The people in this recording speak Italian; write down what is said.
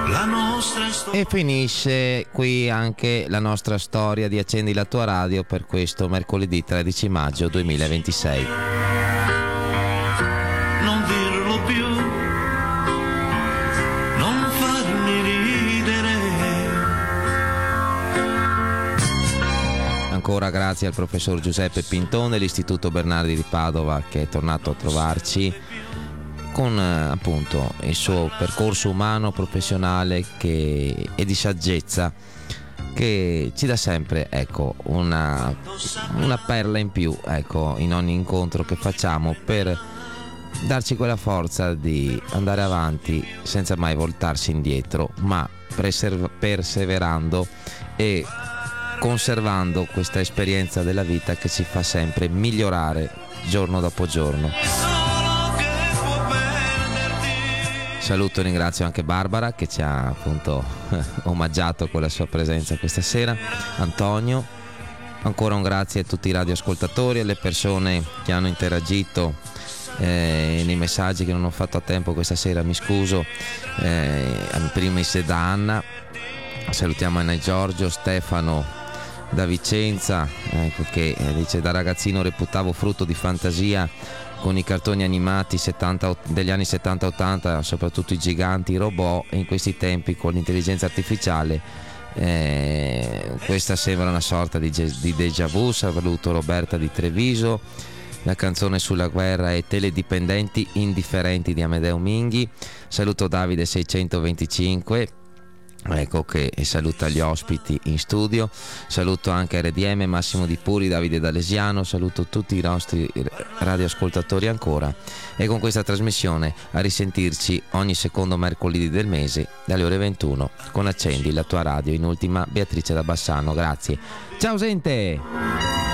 E finisce qui anche la nostra storia di Accendi la tua radio per questo mercoledì 13 maggio 2026. Non dirlo più, non farmi ridere. Ancora grazie al professor Giuseppe Pintone dell'Istituto Bernardi di Padova, che è tornato a trovarci con appunto il suo percorso umano, professionale e di saggezza, che ci dà sempre, ecco, una perla in più, ecco, in ogni incontro che facciamo, per darci quella forza di andare avanti senza mai voltarsi indietro, ma perseverando e conservando questa esperienza della vita che ci fa sempre migliorare giorno dopo giorno. Saluto e ringrazio anche Barbara, che ci ha appunto omaggiato con la sua presenza questa sera, Antonio. Ancora un grazie a tutti i radioascoltatori, alle persone che hanno interagito nei messaggi che non ho fatto a tempo questa sera, mi scuso, in primis da Anna. Salutiamo Anna e Giorgio, Stefano da Vicenza, ecco, che dice: da ragazzino reputavo frutto di fantasia con i cartoni animati degli anni 70-80, soprattutto i giganti, i robot, e in questi tempi con l'intelligenza artificiale questa sembra una sorta di déjà vu. Saluto Roberta di Treviso, la canzone sulla guerra e teledipendenti indifferenti di Amedeo Minghi. Saluto Davide 625, ecco, che saluta gli ospiti in studio. Saluto anche RDM, Massimo Di Puri, Davide D'Alesiano. Saluto tutti i nostri radioascoltatori ancora, e con questa trasmissione a risentirci ogni secondo mercoledì del mese dalle ore 21 con Accendi la tua radio. In ultima Beatrice da Bassano. Grazie, ciao gente.